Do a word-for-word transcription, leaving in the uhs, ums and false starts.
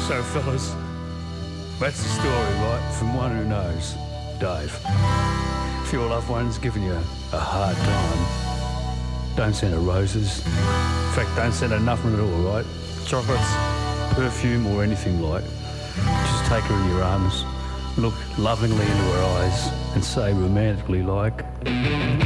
So, fellas, that's the story, right? From one who knows, Dave. If your loved one's giving you a hard time, don't send her roses. In fact, don't send her nothing at all, right? Chocolates, perfume, or anything like. Just take her in your arms, look lovingly into her eyes, and say romantically like...